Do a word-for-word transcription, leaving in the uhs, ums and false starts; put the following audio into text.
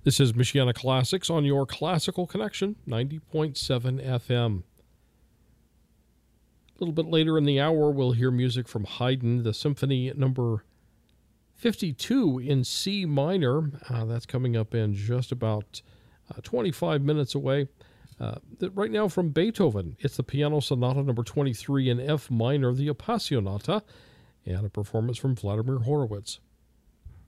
This is Michiana Classics on your Classical Connection, ninety point seven F M. A little bit later in the hour, we'll hear music from Haydn, the Symphony number fifty-two in C minor. Uh, that's coming up in just about uh, twenty-five minutes away. Uh, right now from Beethoven, it's the Piano Sonata number twenty-three in F minor, the Appassionata, and a performance from Vladimir Horowitz.